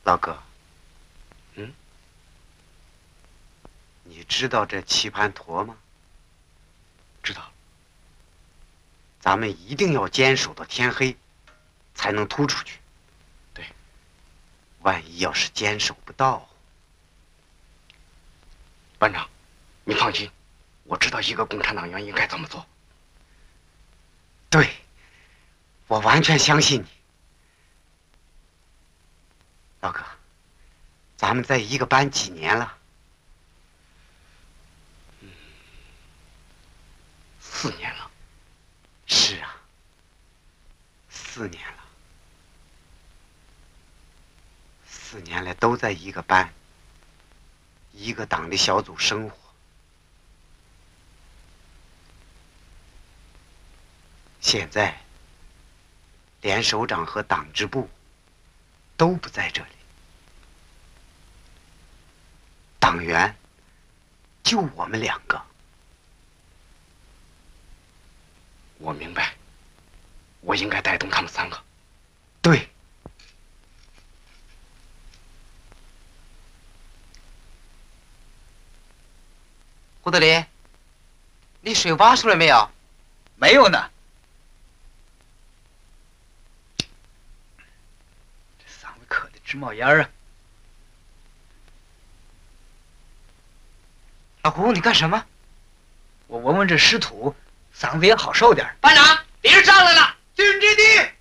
老哥， 嗯， 你知道这棋盘砣吗？ 知道。 咱们一定要坚守到天黑，才能突出去。 对。 万一要是坚守不到， 班长，你放心，我知道一个共产党员应该怎么做。 对，我完全相信你。老哥，咱们在一个班几年了 ？4年了。 是啊，4年了。4年来都在一个班，一个党的小组生活。现在，连首长和党支部都不在这里，党员就我们2个。 我明白，我应该带动他们3个。 对。 胡德林，你水挖出来没有？ 没有呢。这嗓子渴得直冒烟啊！ 老胡，你干什么？ 我闻闻这湿土，嗓子也好受点。 班长，敌人上来了，进阵地。